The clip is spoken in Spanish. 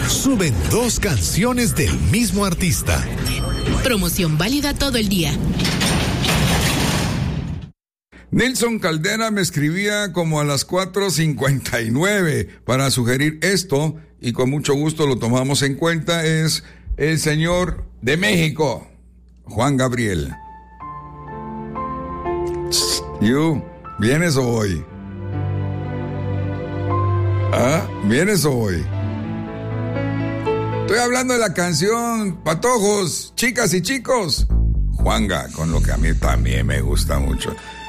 suben 2 canciones del mismo artista. Promoción válida todo el día. Nelson Caldera me escribía como a las 4:59 para sugerir esto, y con mucho gusto lo tomamos en cuenta. Es el señor de México, Juan Gabriel. ¿Vienes o voy? ¿Vienes o voy? Estoy hablando de la canción Patojos, chicas y chicos. Juanga, con lo que a mí también me gusta mucho.